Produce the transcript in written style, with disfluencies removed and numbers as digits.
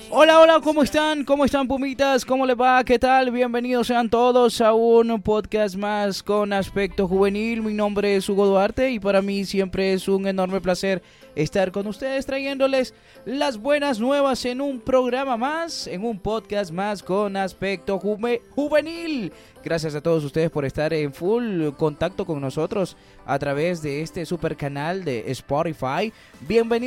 Hola, hola, ¿cómo están? ¿Cómo están, pumitas? ¿Cómo les va? ¿Qué tal? Bienvenidos sean todos a un podcast más con aspecto juvenil. Mi nombre es Hugo Duarte y para mí siempre es un enorme placer estar con ustedes trayéndoles las buenas nuevas en un programa más, en un podcast más con aspecto juvenil. Gracias a todos ustedes por estar en full contacto con nosotros a través de este super canal de Spotify. Bienvenidos